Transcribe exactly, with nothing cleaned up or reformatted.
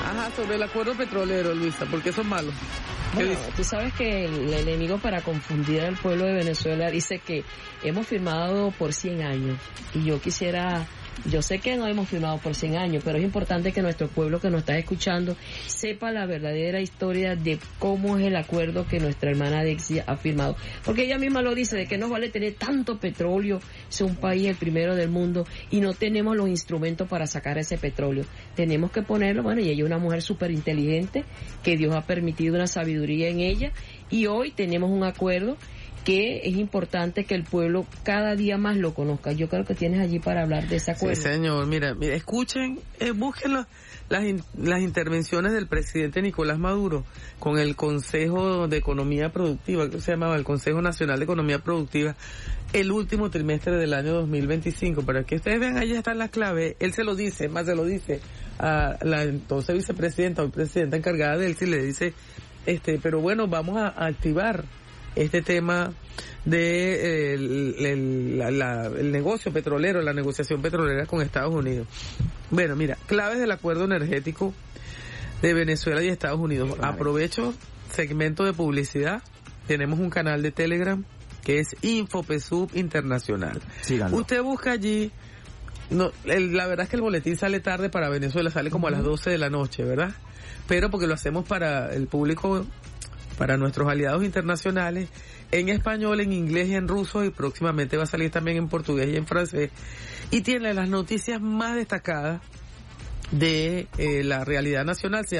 Ajá, sobre el acuerdo petrolero, Luisa, porque son malos. Bueno, tú sabes que el enemigo, para confundir al pueblo de Venezuela, dice que hemos firmado por cien años. Y yo quisiera, yo sé que no hemos firmado por cien años, pero es importante que nuestro pueblo que nos está escuchando sepa la verdadera historia de cómo es el acuerdo que nuestra hermana Dexia ha firmado. Porque ella misma lo dice, de que nos vale tener tanto petróleo, es un país el primero del mundo, y no tenemos los instrumentos para sacar ese petróleo. Tenemos que ponerlo, bueno, y ella es una mujer súper inteligente, que Dios ha permitido una sabiduría en ella, y hoy tenemos un acuerdo que es importante que el pueblo cada día más lo conozca. Yo creo que tienes allí para hablar de ese acuerdo. Sí, señor. Mira, mira, escuchen, eh, busquen la, las, in, las intervenciones del presidente Nicolás Maduro con el Consejo de Economía Productiva, que se llamaba el Consejo Nacional de Economía Productiva, el último trimestre del año dos mil veinticinco, para que ustedes vean, ahí están las claves. Él se lo dice, más se lo dice a la entonces vicepresidenta o presidenta encargada de él, si le dice, este, pero bueno, vamos a, a activar este tema de eh, el, el, la, la, el negocio petrolero, la negociación petrolera con Estados Unidos. Bueno, mira, claves del acuerdo energético de Venezuela y Estados Unidos. Aprovecho segmento de publicidad. Tenemos un canal de Telegram que es InfoPesub Internacional. Síganlo. Usted busca allí. No, el, la verdad es que el boletín sale tarde para Venezuela, sale como uh-huh. a las doce de la noche, ¿verdad? Pero porque lo hacemos para el público, para nuestros aliados internacionales, en español, en inglés y en ruso, y próximamente va a salir también en portugués y en francés, y tiene las noticias más destacadas de eh, la realidad nacional.